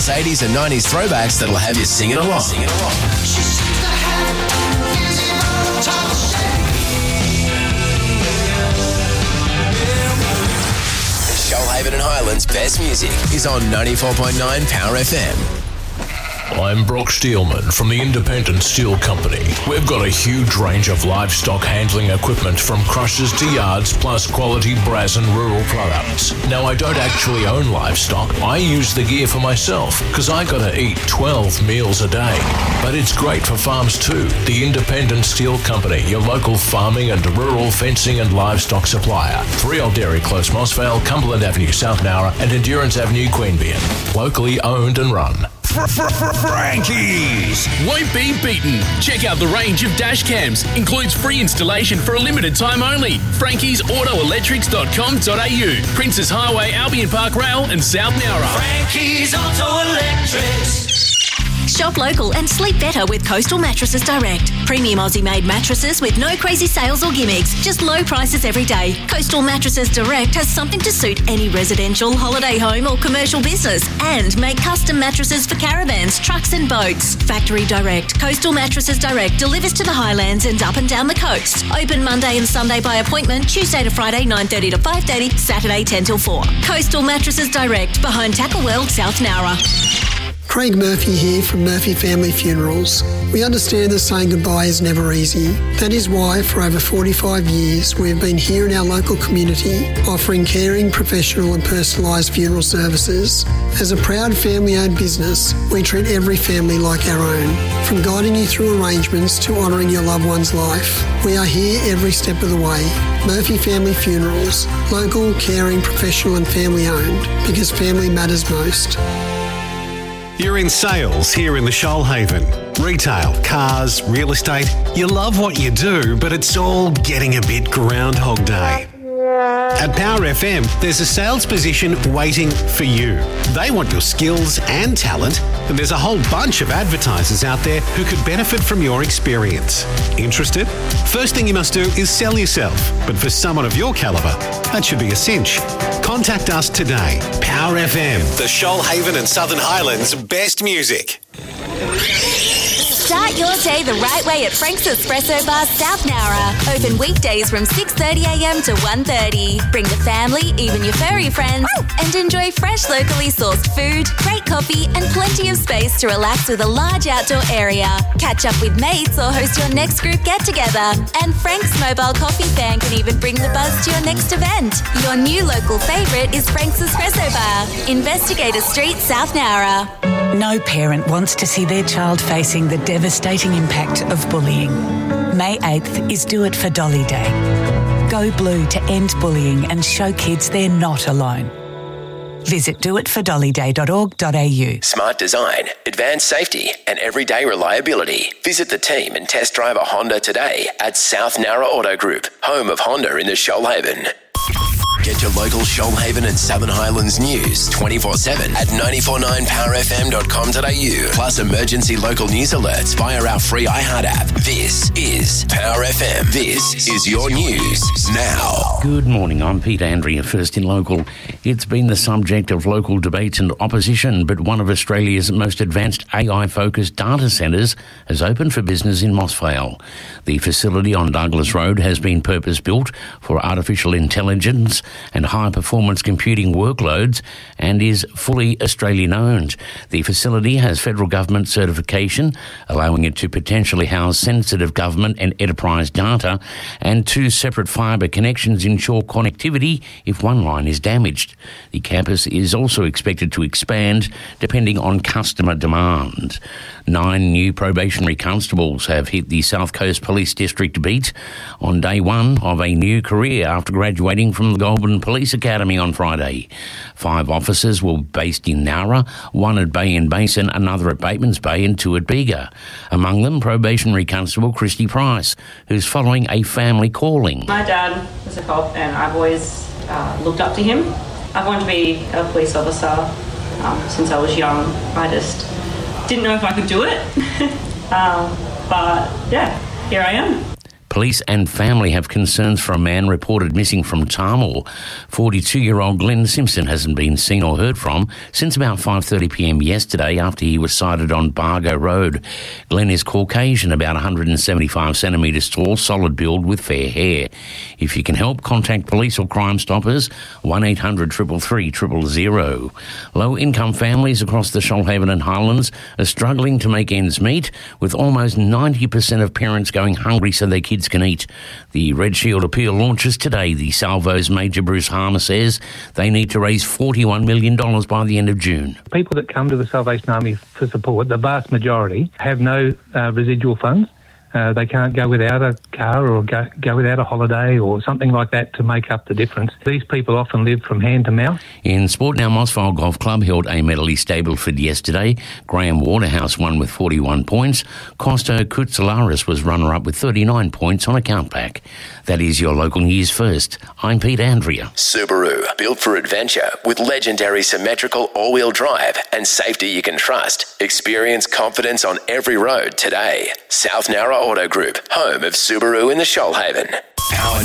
plus 80s and 90s throwbacks that'll have you singing along. Shoalhaven and Highlands' best music is on 94.9 Power FM. I'm Brock Steelman from the Independent Steel Company. We've got a huge range of livestock handling equipment from crushers to yards, plus quality brass and rural products. Now, I don't actually own livestock. I use the gear for myself because I gotta eat 12 meals a day. But it's great for farms too. The Independent Steel Company, your local farming and rural fencing and livestock supplier. 3 Old Dairy Close, Mossvale, Cumberland Avenue, South Nowra, and Endurance Avenue, Queanbeyan. Locally owned and run. Frankie's won't be beaten. Check out the range of dash cams. Includes free installation for a limited time only. Frankie'sAutoElectrics.com.au. Princes Highway, Albion Park Rail and South Nowra. Frankie's Auto Electrics. Shop local and sleep better with Coastal Mattresses Direct. Premium Aussie-made mattresses with no crazy sales or gimmicks. Just low prices every day. Coastal Mattresses Direct has something to suit any residential, holiday home or commercial business, and make custom mattresses for caravans, trucks and boats. Factory Direct. Coastal Mattresses Direct delivers to the Highlands and up and down the coast. Open Monday and Sunday by appointment, Tuesday to Friday 9:30 to 5:30, Saturday 10 till 4. Coastal Mattresses Direct, behind Tackle World, South Nowra. Craig Murphy here from Murphy Family Funerals. We understand that saying goodbye is never easy. That is why for over 45 years we've been here in our local community offering caring, professional and personalised funeral services. As a proud family-owned business, we treat every family like our own. From guiding you through arrangements to honouring your loved one's life, we are here every step of the way. Murphy Family Funerals, local, caring, professional and family-owned, because family matters most. You're in sales here in the Shoalhaven. Retail, cars, real estate. You love what you do, but it's all getting a bit Groundhog Day. At Power FM, there's a sales position waiting for you. They want your skills and talent, and there's a whole bunch of advertisers out there who could benefit from your experience. Interested? First thing you must do is sell yourself, but for someone of your calibre, that should be a cinch. Contact us today. Power FM, the Shoalhaven and Southern Highlands' best music. Start your day the right way at Frank's Espresso Bar, South Nowra. Open weekdays from 6:30am to 1:30. Bring the family, even your furry friends, and enjoy fresh locally sourced food, great coffee, and plenty of space to relax with a large outdoor area. Catch up with mates or host your next group get-together. And Frank's mobile coffee fan can even bring the buzz to your next event. Your new local favourite is Frank's Espresso Bar, Investigator Street, South Nowra. No parent wants to see their child facing the devastating impact of bullying. May 8th is Do It for Dolly Day. Go blue to end bullying and show kids they're not alone. Visit doitfordollyday.org.au. Smart design, advanced safety and everyday reliability. Visit the team and test drive a Honda today at South Nowra Auto Group, home of Honda in the Shoalhaven. Get your local Shoalhaven and Southern Highlands news 24/7 at 949powerfm.com.au. Plus emergency local news alerts via our free iHeart app. This is Power FM. This is your news now. Good morning, I'm Peter Andrea, first in local. It's been the subject of local debates and opposition, but one of Australia's most advanced AI-focused data centres has opened for business in Mossvale. The facility on Douglas Road has been purpose-built for artificial intelligence and high-performance computing workloads and is fully Australian-owned. The facility has federal government certification, allowing it to potentially house sensitive government and enterprise data, and 2 separate fibre connections ensure connectivity if one line is damaged. The campus is also expected to expand depending on customer demand. 9 new probationary constables have hit the South Coast Police District beat on day 1 of a new career after graduating from the Goulburn Police Academy on Friday. 5 officers were based in Nowra, 1 at Bay and Basin, another at Batemans Bay and 2 at Bega. Among them, probationary constable Christy Price, who's following a family calling. My dad was a cop and I've always looked up to him. I've wanted to be a police officer since I was young. I just didn't know if I could do it. But yeah, here I am. Police and family have concerns for a man reported missing from Tahmoor. 42-year-old Glenn Simpson hasn't been seen or heard from since about 5:30pm yesterday after he was sighted on Bargo Road. Glenn is Caucasian, about 175 centimetres tall, solid build with fair hair. If you can help, contact police or Crime Stoppers, 1800 333 000. Low-income families across the Shoalhaven and Highlands are struggling to make ends meet, with almost 90% of parents going hungry so their kids can eat. The Red Shield appeal launches today. The Salvo's Major Bruce Harmer says they need to raise $41 million by the end of June. People that come to the Salvation Army for support, the vast majority, have no residual funds. They can't go without a car or go without a holiday or something like that to make up the difference. These people often live from hand to mouth. In sport now, Mossvale Golf Club held a medal East Stableford yesterday. Graham Waterhouse won with 41 points. Costa Kutsalaris was runner-up with 39 points on a countback. That is your local news first. I'm Pete Andrea. Subaru, built for adventure with legendary symmetrical all-wheel drive and safety you can trust. Experience confidence on every road today. South Narra Auto Group, home of Subaru in the Shoalhaven. Power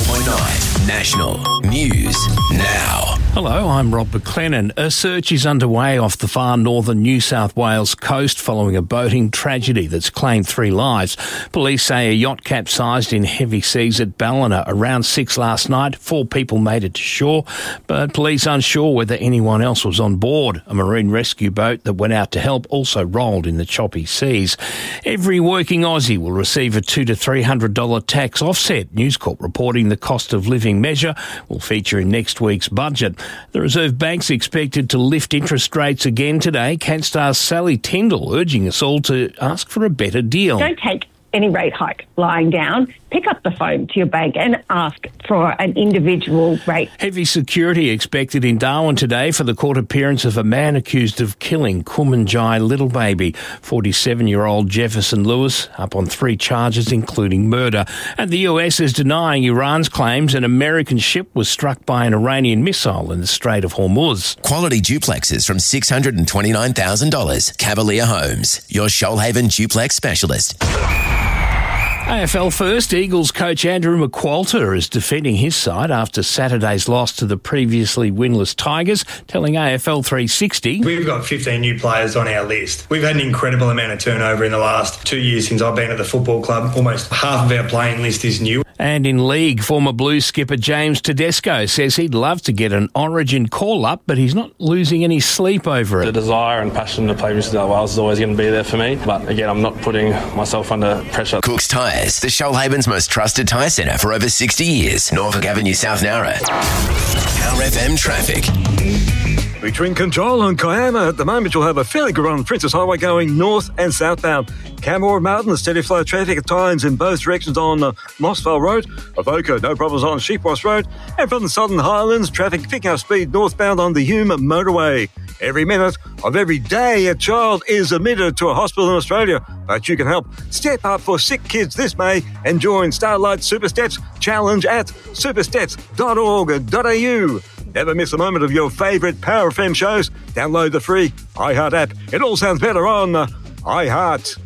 94.9 National News Now. Hello, I'm Rob McLennan. A search is underway off the far northern New South Wales coast following a boating tragedy that's claimed 3 lives. Police say a yacht capsized in heavy seas at Ballina around 6 last night. 4 people made it to shore, but police unsure whether anyone else was on board. A marine rescue boat that went out to help also rolled in the choppy seas. Every working Aussie will receive a $200 to $300 tax offset. News Corp reporting the cost of living measure will feature in next week's budget. The Reserve Bank's expected to lift interest rates again today. CanStar's Sally Tyndall urging us all to ask for a better deal. Don't take any rate hike lying down. Pick up the phone to your bank and ask for an individual rate. Heavy security expected in Darwin today for the court appearance of a man accused of killing Kumanjai little baby. 47-year-old Jefferson Lewis up on 3 charges, including murder. And the US is denying Iran's claims an American ship was struck by an Iranian missile in the Strait of Hormuz. Quality duplexes from $629,000. Cavalier Homes, your Shoalhaven duplex specialist. AFL first, Eagles coach Andrew McQualter is defending his side after Saturday's loss to the previously winless Tigers, telling AFL 360. We've got 15 new players on our list. We've had an incredible amount of turnover in the last 2 years since I've been at the football club. Almost half of our playing list is new. And in league, former Blues skipper James Tedesco says he'd love to get an Origin call-up, but he's not losing any sleep over it. The desire and passion to play New South Wales is always going to be there for me, but again, I'm not putting myself under pressure. Cook's Tyres, the Shoalhaven's most trusted tyre centre for over 60 years. Norfolk Avenue, South Narra. Power FM traffic. Between Control and Kiama, at the moment you'll have a fairly good run on Princess Highway going north and southbound. Canmore Mountain, steady flow of traffic at times in both directions on Mossvale Road. Avoca, no problems on Sheepwash Road. And from the Southern Highlands, traffic picking up speed northbound on the Hume Motorway. Every minute of every day, a child is admitted to a hospital in Australia. But you can help. Step up for sick kids this May and join Starlight Super Steps Challenge at supersteps.org.au. Never miss a moment of your favourite Power FM shows. Download the free iHeart app. It all sounds better on iHeart.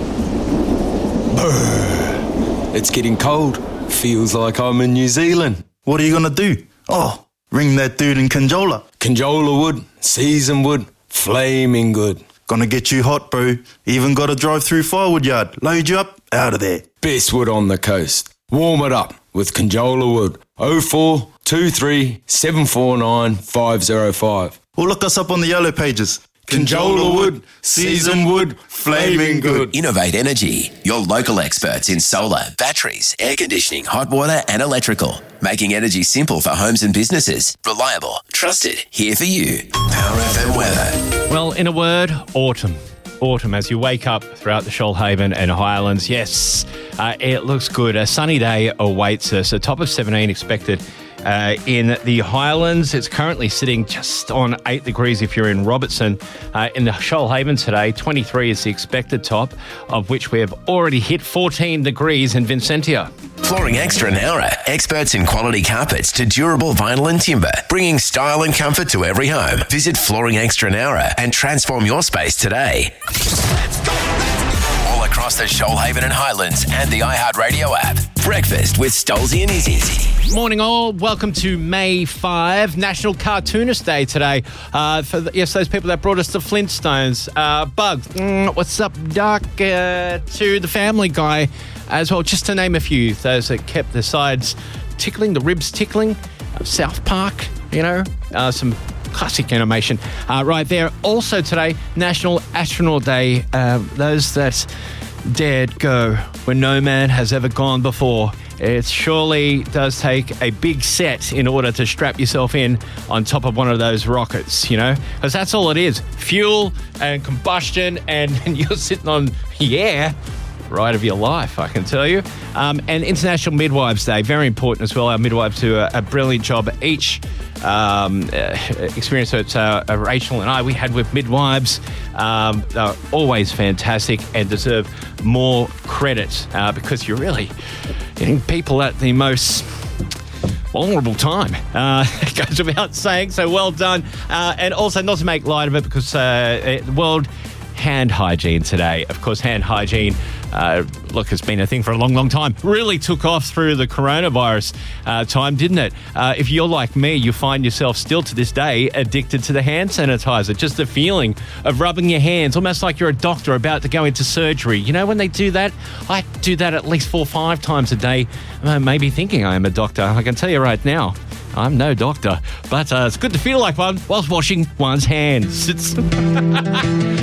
It's getting cold. Feels like I'm in New Zealand. What are you going to do? Oh, ring that dude in Conjola. Conjola wood, seasoned wood, flaming good. Gonna get you hot, bro. Even got a drive-through firewood yard. Load you up, out of there. Best wood on the coast. Warm it up with Conjola wood. 04 23 749 505. Or look us up on the yellow pages. Conjola wood, seasoned wood, flaming good. Innovate Energy, your local experts in solar, batteries, air conditioning, hot water and electrical. Making energy simple for homes and businesses. Reliable, trusted, here for you. Power FM weather. Well, in a word, autumn. Autumn as you wake up throughout the Shoalhaven and Highlands. Yes, it looks good. A sunny day awaits us. A top of 17 expected in the Highlands. It's currently sitting just on 8 degrees if you're in Robertson. In the Shoalhaven today, 23 is the expected top, of which we have already hit 14 degrees in Vincentia. Flooring Extra Nowra, experts in quality carpets to durable vinyl and timber, bringing style and comfort to every home. Visit Flooring Extra Nowra and transform your space today. Let's go. All across the Shoalhaven and Highlands and the iHeartRadio app. Breakfast with Stolzy and Izzy. Morning all, welcome to May 5, National Cartoonist Day today. Those people that brought us the Flintstones. Bug, what's up, Doc? To the Family Guy as well, just to name a few. Those that kept the sides tickling, the ribs tickling. South Park, some classic animation right there. Also today, National Astronaut Day. Those that dared go where no man has ever gone before. It surely does take a big set in order to strap yourself in on top of one of those rockets, because that's all it is. Fuel and combustion, and you're sitting on the air ride of your life, I can tell you. And International Midwives Day, very important as well. Our midwives do a brilliant job. Each experience that Rachel and I, we had with midwives, they're always fantastic and deserve more credit because you're really getting people at the most vulnerable time. It goes without saying, so well done. And also not to make light of it because World Hand Hygiene today. Of course, hand hygiene, it's been a thing for a long, long time. Really took off through the coronavirus time, didn't it? If you're like me, you find yourself still to this day addicted to the hand sanitizer. Just the feeling of rubbing your hands, almost like you're a doctor about to go into surgery. When they do that, I do that at least 4 or 5 times a day, maybe thinking I am a doctor. I can tell you right now, I'm no doctor, but it's good to feel like one whilst washing one's hands.